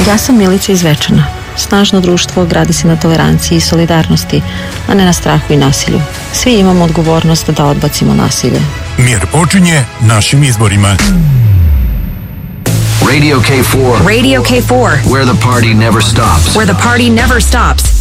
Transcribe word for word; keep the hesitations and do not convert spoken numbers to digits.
Ja sam Milica iz Zvečana. Snažno društvo gradi se na toleranciji i solidarnosti, a ne na strahu i nasilju. Svi imamo odgovornost da odbacimo nasilje. Mir počinje našim izborima. Radio K four. Radio K four. Where the party never stops. Where the party never stops.